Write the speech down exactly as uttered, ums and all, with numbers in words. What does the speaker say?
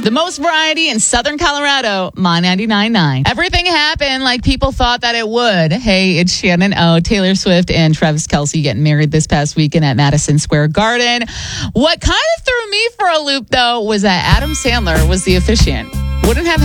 The most variety in Southern Colorado, My ninety-nine point nine. Everything happened like people thought that it would. Hey, it's Shannon O. Taylor Swift and Travis Kelce getting married this past weekend at Madison Square Garden. What kind of threw me for a loop, though, was that Adam Sandler was the officiant. Wouldn't have